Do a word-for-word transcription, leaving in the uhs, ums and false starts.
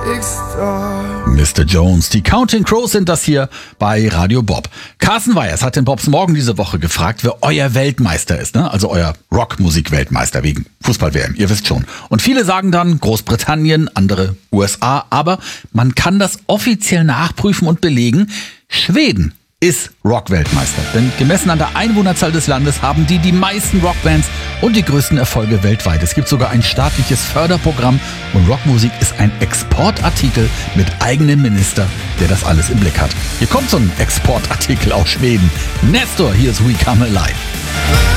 Mister Jones, die Counting Crows sind das hier bei Radio Bob. Carsten Weyers hat den Bobs Morgen diese Woche gefragt, wer euer Weltmeister ist, ne? Also euer Rockmusik-Weltmeister wegen Fußball-W M, ihr wisst schon. Und viele sagen dann Großbritannien, andere U S A, aber man kann das offiziell nachprüfen und belegen. Schweden ist Rock-Weltmeister, denn gemessen an der Einwohnerzahl des Landes haben die die meisten Rockbands und die größten Erfolge weltweit. Es gibt sogar ein staatliches Förderprogramm und Rockmusik ist ein Exportartikel mit eigenem Minister, der das alles im Blick hat. Hier kommt so ein Exportartikel aus Schweden. Nestor, hier ist We Come Alive.